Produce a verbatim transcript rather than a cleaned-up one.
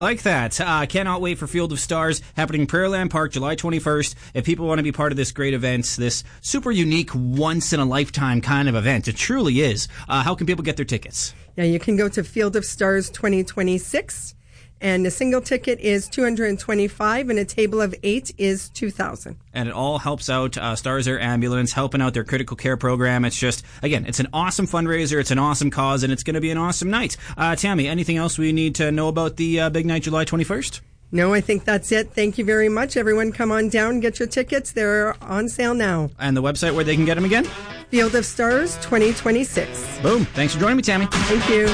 Like that. Uh, cannot wait for Field of Stars happening in Prairieland Park July twenty-first. If people want to be part of this great event, this super unique, once-in-a-lifetime kind of event, it truly is. Uh, how can people get their tickets? Yeah, you can go to Field of Stars twenty twenty-six, and a single ticket is two hundred twenty-five dollars, and a table of eight is two thousand dollars. And it all helps out uh, Stars Air Ambulance, helping out their critical care program. It's just, again, it's an awesome fundraiser, it's an awesome cause, and it's going to be an awesome night. Uh, Tammy, anything else we need to know about the uh, big night, July twenty-first? No, I think that's it. Thank you very much. Everyone come on down and get your tickets. They're on sale now. And the website where they can get them again? Field of Stars twenty twenty-six. Boom. Thanks for joining me, Tammy. Thank you.